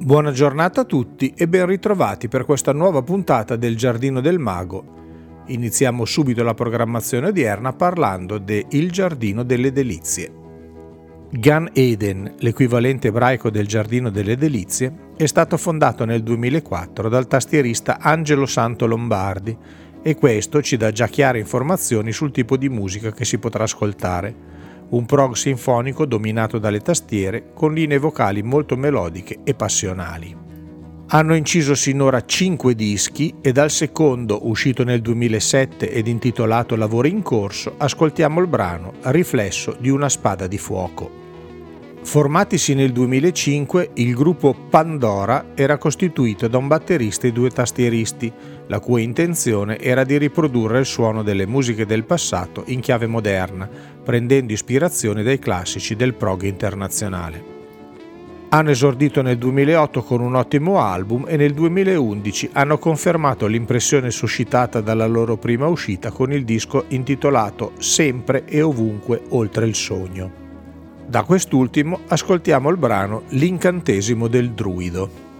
Buona giornata a tutti e ben ritrovati per questa nuova puntata del Giardino del Mago. Iniziamo subito la programmazione odierna parlando de Il Giardino delle Delizie. Gan Eden, l'equivalente ebraico del Giardino delle Delizie, è stato fondato nel 2004 dal tastierista Angelo Santo Lombardi e questo ci dà già chiare informazioni sul tipo di musica che si potrà ascoltare. Un prog sinfonico dominato dalle tastiere con linee vocali molto melodiche e passionali. Hanno inciso sinora 5 dischi e dal secondo, uscito nel 2007 ed intitolato Lavori in corso, ascoltiamo il brano Riflesso di una spada di fuoco. Formatisi nel 2005, il gruppo Pandora era costituito da un batterista e 2 tastieristi, la cui intenzione era di riprodurre il suono delle musiche del passato in chiave moderna, prendendo ispirazione dai classici del prog internazionale. Hanno esordito nel 2008 con un ottimo album e nel 2011 hanno confermato l'impressione suscitata dalla loro prima uscita con il disco intitolato Sempre e ovunque oltre il sogno. Da quest'ultimo ascoltiamo il brano L'incantesimo del druido.